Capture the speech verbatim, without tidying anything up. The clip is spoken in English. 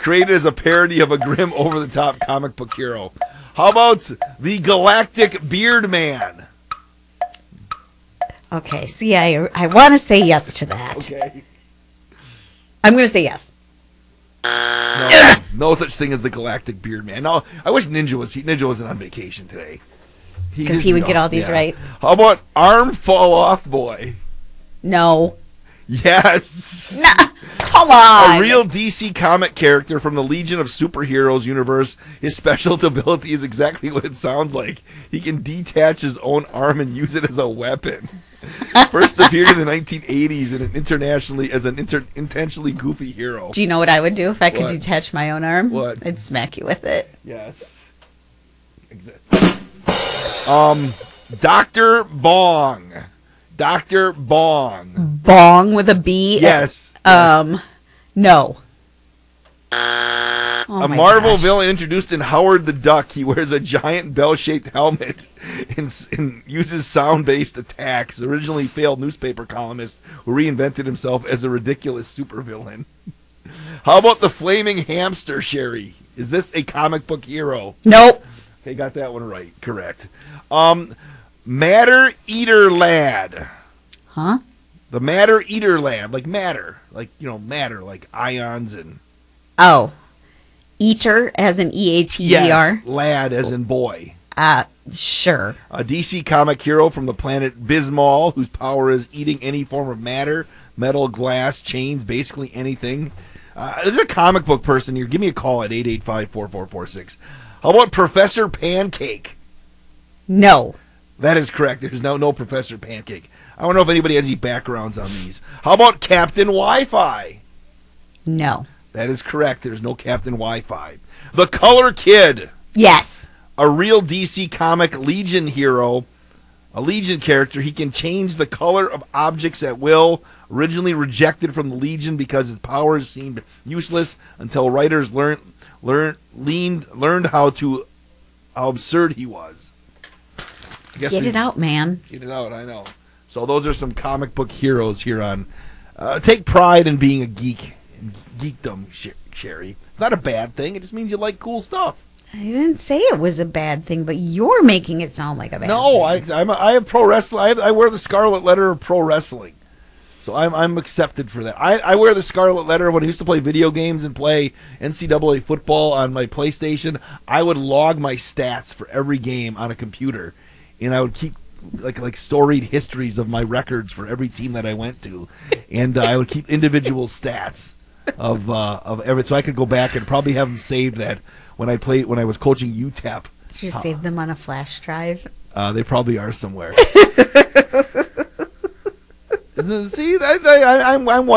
created as a parody of a grim, over-the-top comic book hero. How about the Galactic Beard Man? Okay, see, I I want to say yes to that. Okay. I'm going to say yes. No, no such thing as the Galactic Beard Man. No, I wish Ninja was Ninja wasn't on vacation today. Because he, he would get all these yeah. right. How about Arm Fall Off Boy? No. Yes. Nah, come on. A real D C comic character from the Legion of Superheroes universe. His special ability is exactly what it sounds like. He can detach his own arm and use it as a weapon. First appeared in the nineteen eighties in an internationally as an inter- intentionally goofy hero. Do you know what I would do if I could What? detach my own arm? What? I'd smack you with it. Yes. Exactly. Um, Doctor Bong. Doctor Bong. Bong with a B? Yes. Um, yes. No. Oh a my Marvel gosh. villain introduced in Howard the Duck. He wears a giant bell-shaped helmet and, and uses sound-based attacks. Originally failed newspaper columnist who reinvented himself as a ridiculous supervillain. How about the Flaming Hamster, Sherry? Is this a comic book hero? Nope. They got that one right. Correct. Um, Matter Eater Lad. Huh? The Matter Eater Lad, like matter, like you know, matter, like ions and. Oh, Eater as in E A T E R. Yes, lad as in boy. Uh, sure. A D C comic hero from the planet Bismol, whose power is eating any form of matter, metal, glass, chains, basically anything. Uh, as a comic book person here, give me a call at eight eight five, four four four six. How about Professor Pancake? No. That is correct. There's no no Professor Pancake. I don't know if anybody has any backgrounds on these. How about Captain Wi-Fi? No. That is correct. There's no Captain Wi-Fi. The Color Kid. Yes. A real D C comic Legion hero. A Legion character. He can change the color of objects at will. Originally rejected from the Legion because his powers seemed useless until writers learned learned leaned learned how to how absurd he was. I guess Get we, it out, man. Get it out, I know. So those are some comic book heroes here on uh, take pride in being a geek and geekdom, Sherry. It's not a bad thing. It just means you like cool stuff. I didn't say it was a bad thing, but you're making it sound like a bad no, thing. No, I I'm a, I have pro wrestling. I, have, I wear the scarlet letter of pro wrestling. So I'm I'm accepted for that. I, I wear the scarlet letter when I used to play video games and play N C double A football on my PlayStation. I would log my stats for every game on a computer, and I would keep like like storied histories of my records for every team that I went to, and uh, I would keep individual stats of uh, of every. So I could go back and probably have them saved that when I played when I was coaching U T E P. Did you uh, save them on a flash drive? Uh, they probably are somewhere. Isn't it, see, I, I, I'm I'm one.